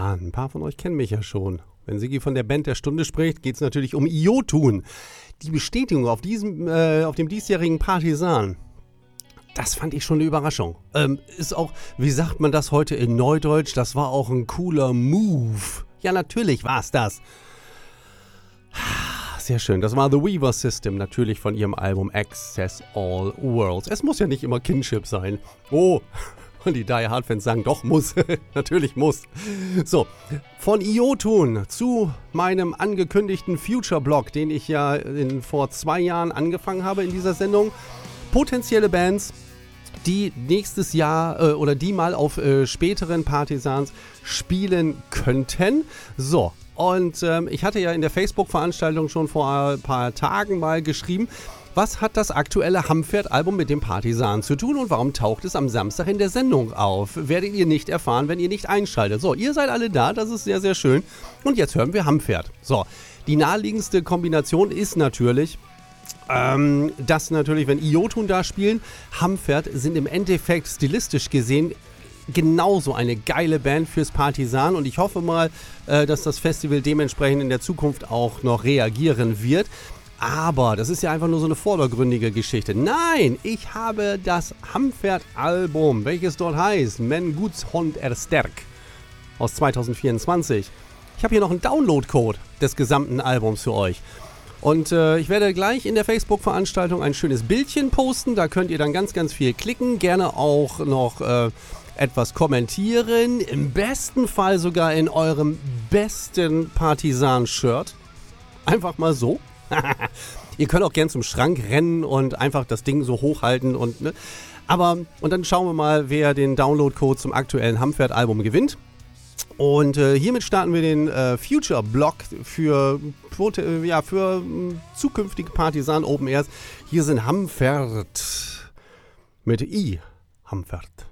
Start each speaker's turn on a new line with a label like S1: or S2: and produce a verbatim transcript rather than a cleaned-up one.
S1: an. Ein paar von euch kennen mich ja schon. Wenn Sigi von der Band der Stunde spricht, geht es natürlich um Jotun. Die Bestätigung auf, diesem, äh, auf dem diesjährigen Partisan, das fand ich schon eine Überraschung. Ähm, ist auch, wie sagt man das heute in Neudeutsch, das war auch ein cooler Move. Ja, natürlich war es das. Sehr schön. Das war The Weaver System, natürlich von ihrem Album Access All Worlds. Es muss ja nicht immer Kinship sein. Oh, und die Die Hard Fans sagen, doch, muss. Natürlich muss. So, von Jotun zu meinem angekündigten Future-Blog, den ich ja in, vor zwei Jahren angefangen habe in dieser Sendung. Potenzielle Bands, die nächstes Jahr äh, oder die mal auf äh, späteren Partisans spielen könnten. So, und ähm, ich hatte ja in der Facebook-Veranstaltung schon vor ein paar Tagen mal geschrieben, was hat das aktuelle Hampfert-Album mit dem Partisan zu tun und warum taucht es am Samstag in der Sendung auf? Werdet ihr nicht erfahren, wenn ihr nicht einschaltet. So, ihr seid alle da, das ist sehr, sehr schön. Und jetzt hören wir Hampfert. So, die naheliegendste Kombination ist natürlich, ähm, dass natürlich, wenn Jotun da spielen, Hampfert sind im Endeffekt stilistisch gesehen genauso eine geile Band fürs Partisan. Und ich hoffe mal, äh, dass das Festival dementsprechend in der Zukunft auch noch reagieren wird. Aber das ist ja einfach nur so eine vordergründige Geschichte. Nein, ich habe das Hampfert-Album, welches dort heißt Men Guds Hond er Sterk aus zwanzig vierundzwanzig. Ich habe hier noch einen Download-Code des gesamten Albums für euch. Und äh, ich werde gleich in der Facebook-Veranstaltung ein schönes Bildchen posten. Da könnt ihr dann ganz, ganz viel klicken. Gerne auch noch äh, etwas kommentieren. Im besten Fall sogar in eurem besten Partisan-Shirt. Einfach mal so. Ihr könnt auch gern zum Schrank rennen und einfach das Ding so hochhalten und ne. Aber, und dann schauen wir mal, wer den Download-Code zum aktuellen Hampfert-Album gewinnt. Und äh, hiermit starten wir den äh, Future-Blog für, für, ja, für äh, zukünftige Partisan Open Airs. Hier sind Hampfert mit I. Hampfert.